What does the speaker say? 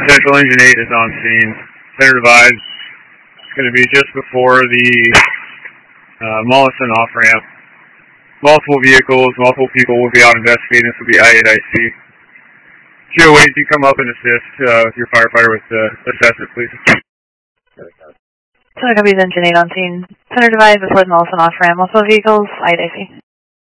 Central Engine 8 is on scene. Center Divide is going to be just before the Mollison off-ramp. Multiple vehicles, multiple people will be out investigating. This will be I-8IC. Geo Wade, you come up and assist with your firefighter with the assessment, please. Center Company's Engine 8 on scene. Center Divide before the Mollison off-ramp. Multiple vehicles, I-8IC.